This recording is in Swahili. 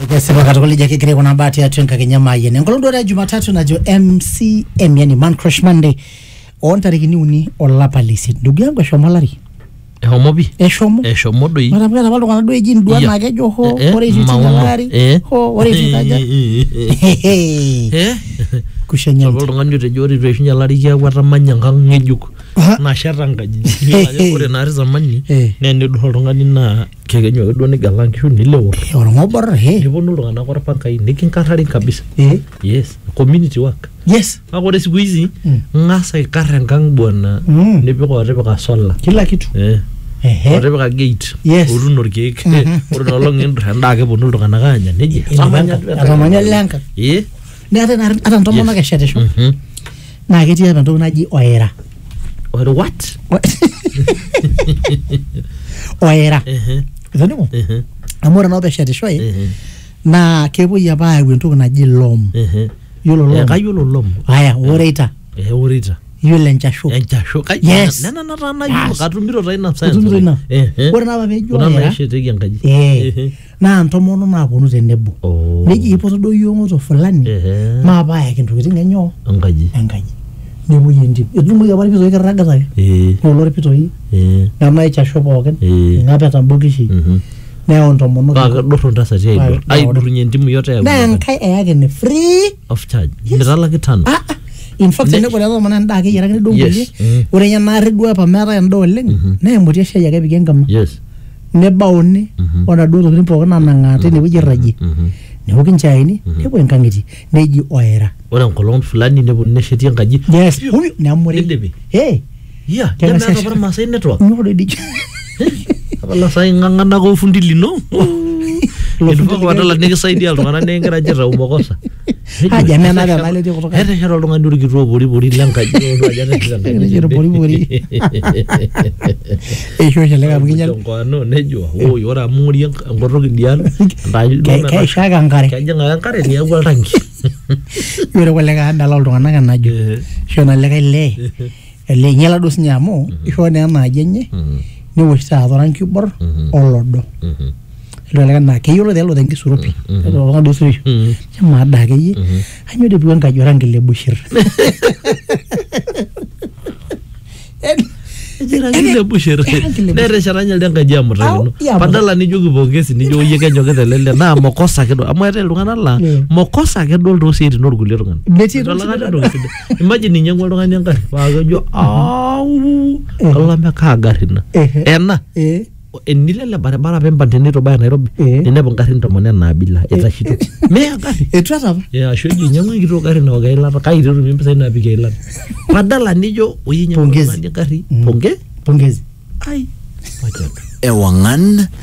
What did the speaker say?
Sema katakuli jake kire kuna bahati ya tuenka kenyama yene. Ngolondo ya Jumatatu na jo MCM yani Man Crush Monday. On tariki ni uni olapa lisi. Ndugu yangu eshomalari. Homobi. Eshomo doi. Mara mga walo kana doi jini duwa na kejo ho. Ore isi tingalari. Ho, ore isi taja. Kushanyenti. Sabalo ngani yote jori tuwe shinyalari kia watamanya ngejuk. Na sharanga jiji. Ore nari zamani. Nene duho ngani na kegenyo edo ni galankishu nilewo. Orongobor he. Nipo nulu ngana kwa pankai nikinkarari kabisa. Yes. Community work. Yes. Ako siku hizi ngasa ikarra nkang bwana nipiko watepeka sola. Kila kitu. Watepeka gate. Yes. Uruno rkeek. Uruno longi ndanda ke bonu lukana kanya. Neji. Atamanya lenka. Ne ata ntomona keshetesho. Na ketii apa ntoki naji oera. Oera what? Oera. Itonimo? Amora no beshetesho na kepuoi apa ayau entoki naji lom. Yolo lom. Kayolo lom. Aya, oreita. Oreita. Yolo enchasho. Enchasho. Yes. Nana yolo katumiro taina science. Katumiro ina. Ore napa pejo oera. Kuna maisheteki enkaji. Na ntomono naponu tenebo. Neji ipoto do yongoto fulani. Maapa ayaki ntokitin enyo. Enkaji. Nepuoi entim. Etumoki apa irpitoi kirragataki. Lolo irpitoi. Nana enchasho pookin. Ngapeta mbokishi. Neo ntomono. Doro ntasati aido. Aidurunye ntimu yote ya. Na nkai eyaki ni free of charge. Mitalaki tano. In fact tenebo lelo mana ndaa ake yiarakini duo nkulie. Ore nye naari duo apa meetai endaa oleng. Neemoti esiai ake epiki enkima. Yes. Nebauni onaduo tokitin pookin nanang'aa tinewueji irragie. Neoki nchaini nepuo enkang'itie neji oera. Ore enkolong fulani neponu neshetie enkaji. Yes. Neamuri. Nidipi. Yeah. Nemeeta apa Maasai network. Nyoo diji. Apala sai ng'ang'ana ko fundi lino. Ilipoko wadala nikisaidia iltung'ana nekingira aje umokosa. Haja nena da nale kutoka. Ete shara oltung'ani orikito bori lenkaji aja nekisaidia. Ete bori. Eisho sheleka mkinyal. Ngoano nejua. Ore amuri enkorroki dialo. Keishaka nkare. Kejing'aka enkare niaku oltanki. Ore kuleka adala iltung'anak enajo. Isho naleka ile. Ele inyala duo sinye amu isho naa enaaji enye. Newosh taata oranki oibor olodo. Iloleka naa keyiolo tialo tenkisuropi. Oltung'ani duo surisho. Chamaa daa akeyie. Anyoo doi etiu enkaji oranki le Bushir. Rangi le Bushir. Netesheta nye enkaji amutakino. Badala nijoki pongezi nijo yie kenyokita ele naa mokosa ake duo. Amu eetae iltung'anak laa mokosa ake duo toosiaitin orkulie tung'anak. Imagine inyang'ua oltung'ani engarri paa kejo kalamekaa garri ina. Ena. Enilele barabara pemba tenitobaya Nairobi ninepu ngarrin tomon enaabila itashito meya gari etuata apa ashu eji inyang'ua enkitoo gari naoka eilata kai iteru mpisai naapik eilata badala nijo oyinyang'ua oltung'ani gari pongezi ai ewang'an